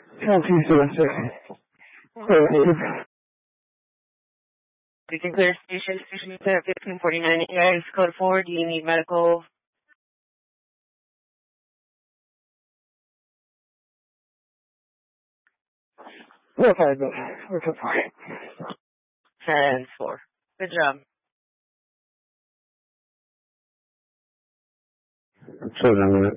Southeast USA. We can clear station 1549. Guys, code 4. Do you need medical? We're fine, but we're fine. 10-4. Good job. So